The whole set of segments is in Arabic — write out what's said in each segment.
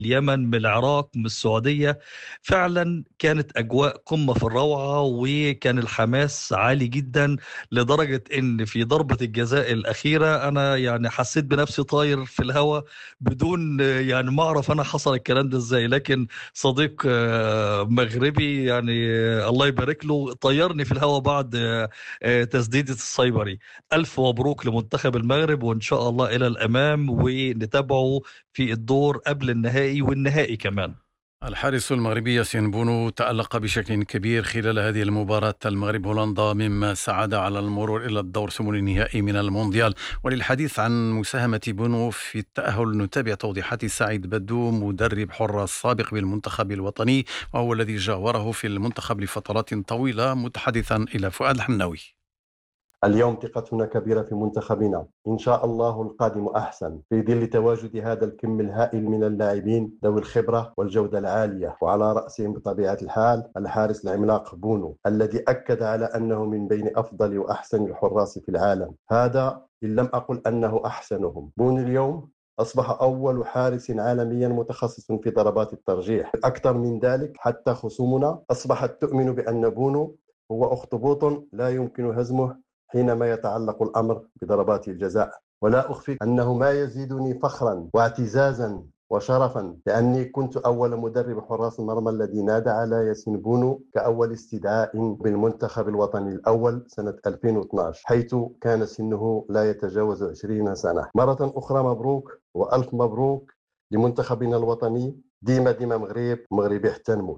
اليمن، من العراق، من السعودية. فعلا كانت أجواء قمة في الروعة، وكان الحماس عالي جدا، لدرجة إن في ضربة الجزاء الأخيرة أنا يعني حسيت بنفسي طاير في الهواء، بدون يعني ما أعرف أنا حصل الكلام ده إزاي. لكن صديق مغربي يعني الله يبارك له طيرني في الهواء بعد تسديدة السايبري. ألف مبروك لمنتخب المغرب، وإن شاء الله إلى الأمام ونتابعه في الدور قبل النهائي والنهائي كمان. الحارس المغربي ياسين بونو تألق بشكل كبير خلال هذه المباراة المغرب هولندا، مما ساعد على المرور إلى الدور ثمن النهائي من المونديال. وللحديث عن مساهمة بونو في التأهل نتابع توضيحات سعيد بدو، مدرب حراس سابق بالمنتخب الوطني وهو الذي جاوره في المنتخب لفترات طويلة، متحدثا إلى فؤاد الحناوي. اليوم ثقتنا كبيرة في منتخبنا، إن شاء الله القادم أحسن في ظل تواجد هذا الكم الهائل من اللاعبين ذوي الخبرة والجودة العالية، وعلى رأسهم بطبيعة الحال الحارس العملاق بونو الذي أكد على أنه من بين أفضل وأحسن الحراس في العالم، هذا إن لم أقل أنه أحسنهم. بونو اليوم أصبح أول حارس عالميا متخصص في ضربات الترجيح. أكثر من ذلك، حتى خصومنا أصبحت تؤمن بأن بونو هو أخطبوط لا يمكن هزمه حينما يتعلق الأمر بضربات الجزاء. ولا أخفيك أنه ما يزيدني فخرا واعتزازا وشرفا، لأني كنت أول مدرب حراس المرمى الذي نادى على ياسين بونو كأول استدعاء بالمنتخب الوطني الأول سنة 2012، حيث كان سنه لا يتجاوز 20 سنة. مرة أخرى مبروك وألف مبروك لمنتخبنا الوطني. ديما ديما مغرب يحترمه.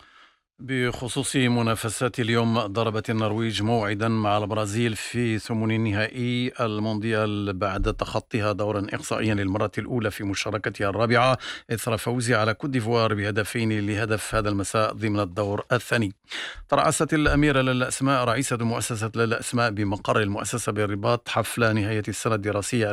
بخصوص منافسات اليوم، ضربت النرويج موعدا مع البرازيل في ثمن النهائي المونديال بعد تخطيها دورا إقصائيا للمرة الأولى في مشاركتها الرابعة، إثر فوزها على كوت ديفوار بهدفين لهدف هذا المساء ضمن الدور الثاني. ترأست الأميرة لالا أسماء رئيسة مؤسسة لالا أسماء بمقر المؤسسة بالرباط حفل نهاية السنة الدراسية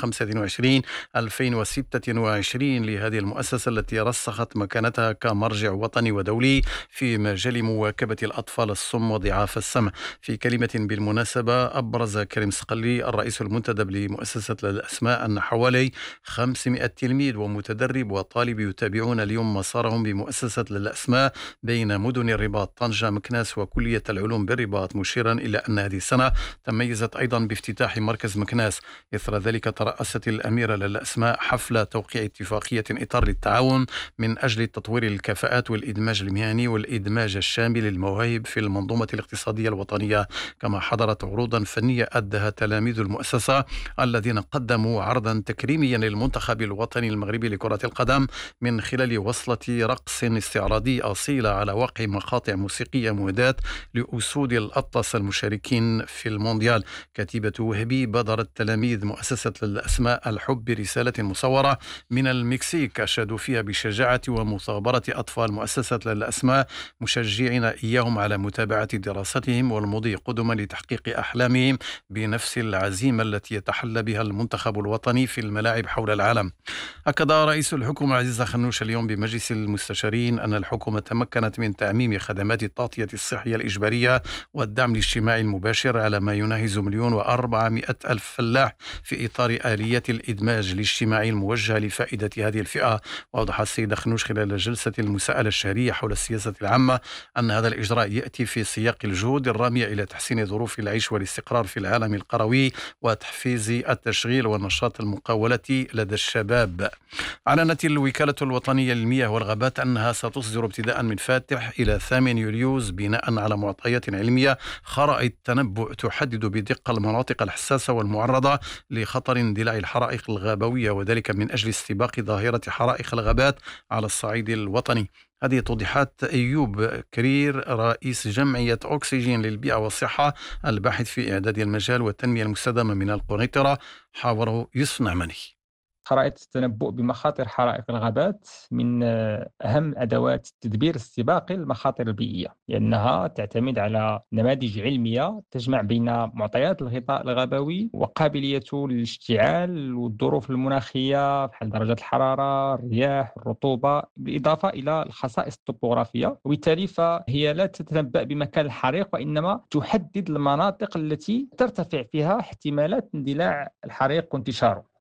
2025-2026 لهذه المؤسسة التي رسخت مكانتها كمرجع وطني ودولي في مجال مواكبة الأطفال الصم وضعاف السمع. في كلمة بالمناسبة، أبرز كريم صقلي الرئيس المنتدب لمؤسسة الأسماء أن حوالي 500 تلميذ ومتدرب وطالب يتابعون اليوم مسارهم بمؤسسة الأسماء بين مدن الرباط، طنجة، مكناس وكلية العلوم بالرباط، مشيرا إلى أن هذه السنة تميزت أيضا بافتتاح مركز مكناس. إثر ذلك ترأست الأميرة للأسماء حفل توقيع اتفاقية إطار للتعاون من أجل تطوير الكفاءات والإدماج المهني والإدماج الشامل للمواهب في المنظومة الاقتصادية الوطنية. كما حضرت عروضا فنية أدها تلاميذ المؤسسة الذين قدموا عرضا تكريميا للمنتخب الوطني المغربي لكرة القدم من خلال وصلة رقص استعراضي أصيلة على وقع مقاطع موسيقية مهداة لأسود الأطلس المشاركين في المونديال. كتيبة وهبي بادرت تلاميذ مؤسسة الأسماء الحب برسالة مصورة من المكسيك أشادوا فيها بشجاعة ومثابرة أطفال مؤسسة الأسماء، مشجعين إياهم على متابعة دراستهم والمضي قدما لتحقيق أحلامهم بنفس العزيمة التي يتحلى بها المنتخب الوطني في الملاعب حول العالم. أكد رئيس الحكومة عزيز خنوش اليوم بمجلس المستشارين أن الحكومة تمكنت من تعميم خدمات التغطية الصحية الإجبارية والدعم الاجتماعي المباشر على ما يناهز 1,400,000 فلاح في إطار آليات الإدماج الاجتماعي الموجهة لفائدة هذه الفئة. وأوضح السيد خنوش خلال جلسة المساءلة الشهرية حول السياسة العامة أن هذا الإجراء يأتي في سياق الجهود الرامية إلى تحسين ظروف العيش والاستقرار في العالم القروي وتحفيز التشغيل والنشاط المقاولة لدى الشباب. أعلنت الوكالة الوطنية للمياه والغابات أنها ستصدر ابتداء من فاتح إلى 8 يوليوز بناء على معطيات علمية خرائط تنبؤ تحدد بدقة المناطق الحساسة والمعرضة لخطر اندلاع الحرائق الغابوية، وذلك من أجل استباق ظاهرة حرائق الغابات على الصعيد الوطني. هذه توضيحات أيوب كرير رئيس جمعية أكسجين للبيئة والصحة الباحث في إعداد المجال والتنمية المستدامة من القنيطرة، حاوره يوسف نعماني. خرائط التنبؤ بمخاطر حرائق الغابات من أهم أدوات التدبير السباقي للمخاطر البيئية، لأنها تعتمد على نماذج علمية تجمع بين معطيات الغطاء الغابوي وقابليته للاشتعال والظروف المناخية بحال درجة الحرارة، الرياح، الرطوبة، بالإضافة إلى الخصائص الطبوغرافية. وبالتالي فهي لا تتنبأ بمكان الحريق، وإنما تحدد المناطق التي ترتفع فيها احتمالات اندلاع الحريق وانتشاره.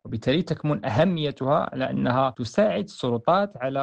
وبالتالي تكمن أهميتها على أنها تساعد السلطات على